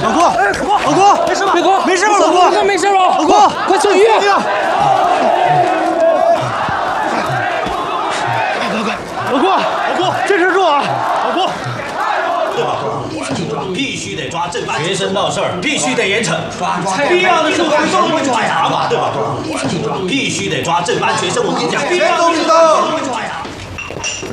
老郭，老郭，没事吧？别哭，没事吧？老郭， 没事吧？ 老郭， 快送医院！ 老郭，坚持住啊！老郭， 对吧？必须得抓正班学生闹事儿，必须得严惩，必要的时候回头会抓牙嘛，对吧？必须得抓正班学生，我跟你讲，必要的时候会抓牙。